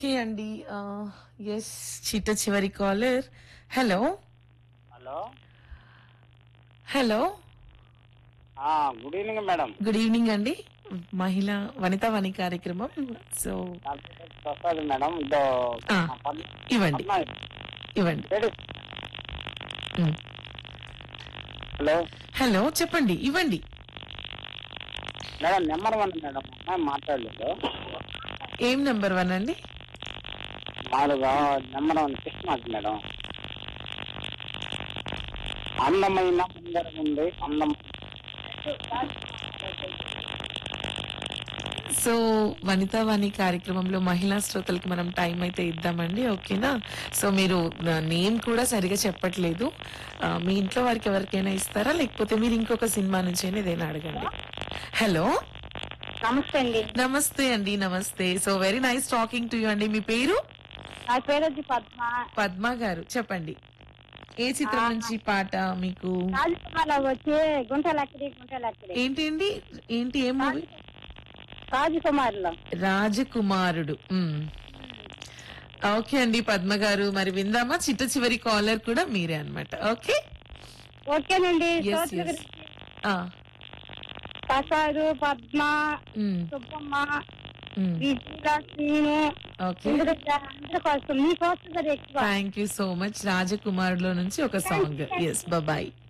Okay అండి. Yes, చిట్ట చివరి caller. Hello. Hello. Hello. Good evening madam. Good evening అండి. మహిళా వనితా వాణి కార్యక్రమం. సో నా పేరు ప్రసాద్ మేడం. ఇదో ఆ, మా ఇవ్వండి పద్మ ఇవ్వండి. లేడీస్. ఉమ్. హలో హలో, చెప్పండి, ఇవ్వండి. Madam, number 1 madam. అమ్మాయి మాట్లాడలేదు. ఏం నెంబర్ 1 అండి? మామూలుగా నెంబర్ 1 క్రిస్మస్ మేడం. అందమైన ముందర ఉంది అందం. సో వనితా వాణి కార్యక్రమంలో మహిళా శ్రోతలకి మనం టైం అయితే ఇద్దామండి, ఓకేనా? సో మీరు నేమ్ కూడా సరిగా చెప్పట్లేదు. మీ ఇంట్లో వారికి ఎవరికైనా ఇస్తారా, లేకపోతే మీరు ఇంకొక సినిమా నుంచి ఏదైనా అడగండి. హలో. నమస్తే అండి. నమస్తే అండి, నమస్తే. So very nice talking to you అండి. మీ పేరు? నా పేరు వచ్చి పద్మ. పద్మ గారు, చెప్పండి. ఏ చిత్రం నుంచి పాట మీకు? రాజకుమార్లో వచ్చి గుంటలక్కడి గుంటలక్కడి. ఏంటి అండి? ఏంటి, ఏ మూవీ? రాజకుమార్లో. రాజకుమారుడు. ఓకే అండి పద్మ గారు, మరి విందామా? చిట్ట చివరి కాలర్ కూడా మీరే అన్నమాట. ఓకే. ఓకేనండి. Yes, శ్రోతల yes. గురించి ఆ, ప్రసాద్, పద్మ, మ్, సుబ్బమ్మ, మ్. విజయ, శ్రీను, ఓకే, అందరి కోసం మీకోసం ఎక్కువ. Thank you so much. రాజకుమారులో నుంచి ఒక సాంగ్. Yes, bye.